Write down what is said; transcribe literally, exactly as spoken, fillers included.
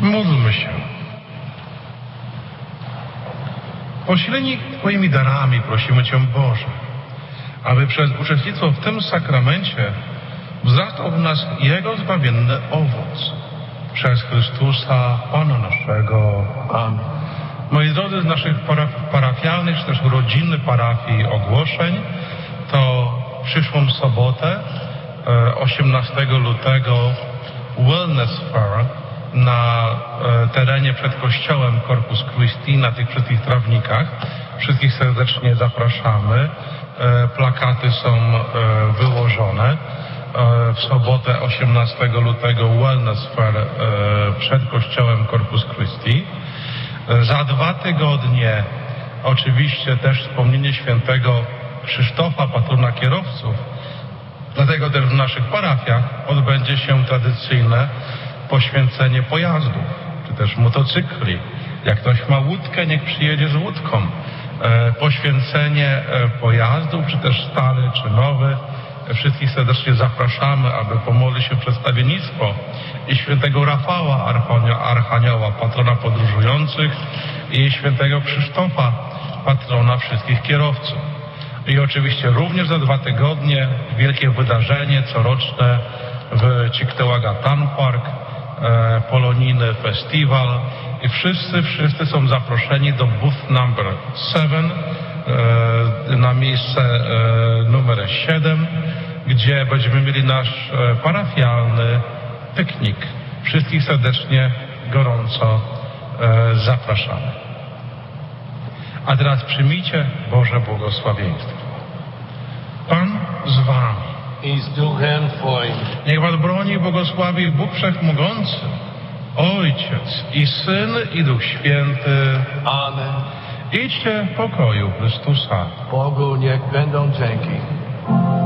Módlmy się. Posileni Twoimi darami prosimy Cię, Boże, aby przez uczestnictwo w tym sakramencie wzrastał w nas Jego zbawienny owoc. Przez Chrystusa, Pana naszego. Amen. Moi drodzy, z naszych paraf parafialnych, czy też rodzinnych parafii ogłoszeń, to przyszłą sobotę, osiemnastego lutego, Wellness Fair na terenie przed kościołem Corpus Christi, na tych wszystkich trawnikach. Wszystkich serdecznie zapraszamy. Plakaty są wyłożone. W sobotę osiemnastego lutego Wellness Fair przed kościołem Corpus Christi. Za dwa tygodnie oczywiście też wspomnienie świętego Krzysztofa, patrona kierowców. Dlatego też w naszych parafiach odbędzie się tradycyjne poświęcenie pojazdów, czy też motocykli. Jak ktoś ma łódkę, niech przyjedzie z łódką. E, poświęcenie e, pojazdów, czy też stary, czy nowy. Wszystkich serdecznie zapraszamy, aby pomodlić się przedstawiennictwo i świętego Rafała, Archanioła, Archanioła, patrona podróżujących, i świętego Krzysztofa, patrona wszystkich kierowców. I oczywiście również za dwa tygodnie wielkie wydarzenie coroczne w Chickasaw Park, e, polonijny festiwal, i wszyscy, wszyscy są zaproszeni do booth number seven, e, na miejsce e, numer siedem, gdzie będziemy mieli nasz e, parafialny piknik. Wszystkich serdecznie, gorąco e, zapraszamy. A teraz przyjmijcie Boże błogosławieństwo. Pan z wami. I z duchem Twoim. Niech was broni i błogosławi Bóg Wszechmogący, Ojciec i Syn i Duch Święty. Amen. Idźcie w pokoju Chrystusa. Bogu niech będą dzięki.